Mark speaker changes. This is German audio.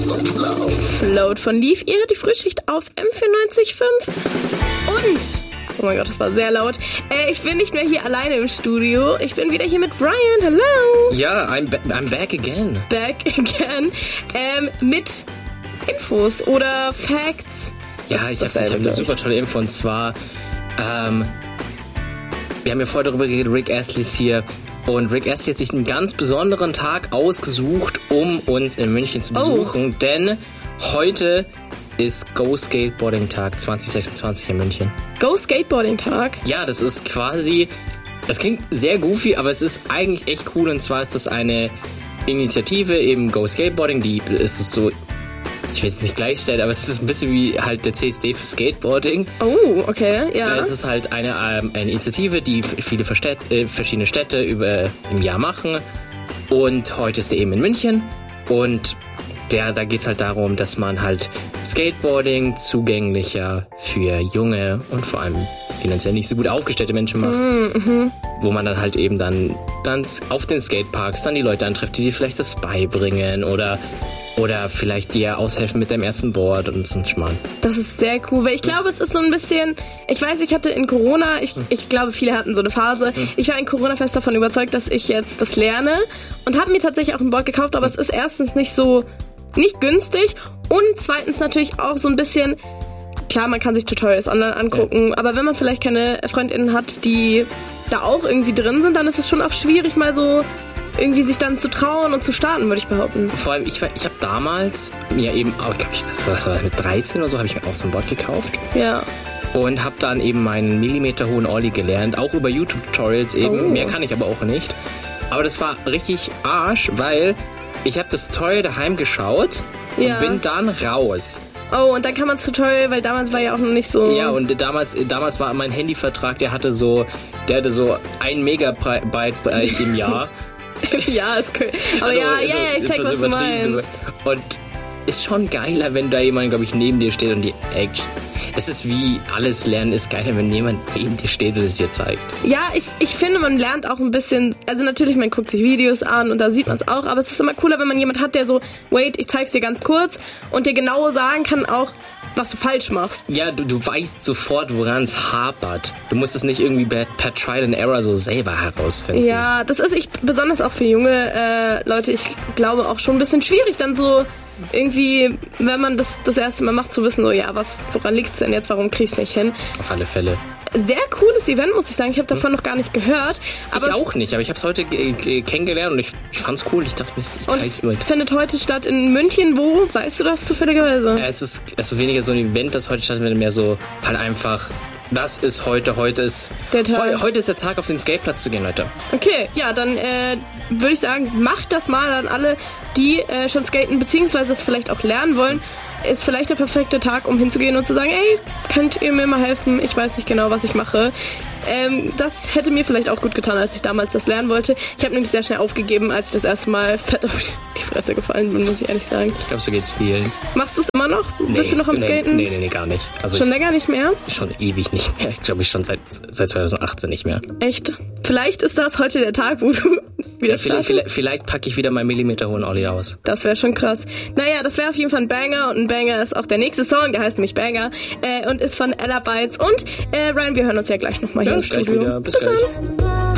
Speaker 1: Float von Leaf. Ihr hört die Frühschicht auf M94.5. Und, oh mein Gott, das war sehr laut. Ich bin nicht mehr hier alleine im Studio. Ich bin wieder hier mit Ryan. Hello.
Speaker 2: Ja, I'm back again.
Speaker 1: Back again. Mit Infos oder Facts.
Speaker 2: Ja, ich hab eine super tolle Info. Und zwar, wir haben ja vorher darüber geredet, Rick Astley ist hier. Und Rick Astley hat sich einen ganz besonderen Tag ausgesucht, um uns in München zu besuchen. Denn heute ist Go Skateboarding Tag 2026 in München.
Speaker 1: Go Skateboarding Tag?
Speaker 2: Ja, das ist quasi, das klingt sehr goofy, aber es ist eigentlich echt cool. Und zwar ist das eine Initiative, eben Go Skateboarding, die ist es so, ich will es nicht gleichstellen, aber es ist ein bisschen wie halt der CSD für Skateboarding.
Speaker 1: Oh, okay, ja.
Speaker 2: Es ist halt eine Initiative, die viele verschiedene Städte im Jahr machen. Und heute ist der eben in München. Und da geht es halt darum, dass man halt Skateboarding zugänglicher für junge und vor allem finanziell nicht so gut aufgestellte Menschen macht. Mhm. Wo man dann halt eben dann auf den Skateparks dann die Leute antrifft, die dir vielleicht das beibringen oder vielleicht dir aushelfen mit deinem ersten Board und so ein Schmarrn.
Speaker 1: Das ist sehr cool, weil ich glaube, es ist so ein bisschen, ich weiß, ich hatte in Corona, ich glaube, viele hatten so eine Phase, ich war in Corona fest davon überzeugt, dass ich jetzt das lerne und habe mir tatsächlich auch ein Board gekauft, aber es ist erstens nicht günstig und zweitens natürlich auch so ein bisschen, klar, man kann sich Tutorials online angucken, aber wenn man vielleicht keine FreundInnen hat, die da auch irgendwie drin sind, dann ist es schon auch schwierig, mal so irgendwie sich dann zu trauen und zu starten, würde ich behaupten.
Speaker 2: Vor allem, ich habe damals mir eben, was war das, mit 13 oder so, habe ich mir auch so ein Board gekauft.
Speaker 1: Ja.
Speaker 2: Und habe dann eben meinen millimeterhohen Ollie gelernt, auch über YouTube-Tutorials eben. Oh. Mehr kann ich aber auch nicht. Aber das war richtig Arsch, weil ich habe das Tutorial daheim geschaut und bin dann raus.
Speaker 1: Oh, und dann kann man das Tutorial, weil damals war ja auch noch nicht so...
Speaker 2: Ja, und damals war mein Handyvertrag, der hatte so 1 Megabyte im Jahr.
Speaker 1: Ja, ist cool. Aber also, ich check, was du meinst.
Speaker 2: Und ist schon geiler, wenn da jemand, glaube ich, neben dir steht und die Action. Das ist wie alles Lernen ist geiler, wenn jemand neben dir steht und es dir zeigt.
Speaker 1: Ja, ich finde, man lernt auch ein bisschen, also natürlich, man guckt sich Videos an und da sieht man es auch, aber es ist immer cooler, wenn man jemand hat, der so, wait, ich zeig's dir ganz kurz und dir genau sagen kann auch, was du falsch machst.
Speaker 2: Ja, du weißt sofort, woran es hapert. Du musst es nicht irgendwie per Trial and Error so selber herausfinden.
Speaker 1: Ja, das ist besonders auch für junge Leute, ich glaube auch schon ein bisschen schwierig, dann so irgendwie, wenn man das erste Mal macht, zu wissen, so, ja, woran liegt's denn jetzt, warum krieg's nicht hin?
Speaker 2: Auf alle Fälle.
Speaker 1: Sehr cooles Event, muss ich sagen. Ich habe davon noch gar nicht gehört. Aber
Speaker 2: ich auch nicht, aber ich habe es heute kennengelernt und ich fand's cool. Ich dachte nicht, ich teil's mit.
Speaker 1: Findet heute statt in München. Wo? Weißt du das zufälligerweise?
Speaker 2: Es ist weniger so ein Event, das heute stattfindet, mehr so halt einfach... Das ist heute ist
Speaker 1: der Tag.
Speaker 2: Heute ist der Tag, auf den Skateplatz zu gehen, Leute.
Speaker 1: Okay, ja, dann würde ich sagen, macht das mal an alle, die schon skaten, beziehungsweise es vielleicht auch lernen wollen. Ist vielleicht der perfekte Tag, um hinzugehen und zu sagen, ey, könnt ihr mir mal helfen? Ich weiß nicht genau, was ich mache. Das hätte mir vielleicht auch gut getan, als ich damals das lernen wollte. Ich habe nämlich sehr schnell aufgegeben, als ich das erste Mal fett auf die Fresse gefallen bin, muss ich ehrlich sagen.
Speaker 2: Ich glaube, so geht's vielen.
Speaker 1: Machst du es immer noch? Bist du noch am Skaten?
Speaker 2: Nee, gar nicht. Also
Speaker 1: schon länger nicht mehr?
Speaker 2: Schon ewig nicht mehr. Ich glaube, schon seit 2018 nicht mehr.
Speaker 1: Echt? Vielleicht ist das heute der Tag, wo du wieder startest.
Speaker 2: Vielleicht packe ich wieder meinen millimeterhohen Ollie aus.
Speaker 1: Das wäre schon krass. Naja, das wäre auf jeden Fall ein Banger und ein Banger ist auch der nächste Song, der heißt nämlich Banger und ist von Ella Bites und Ryan, wir hören uns ja gleich nochmal hier im Studio.
Speaker 2: Bis gleich.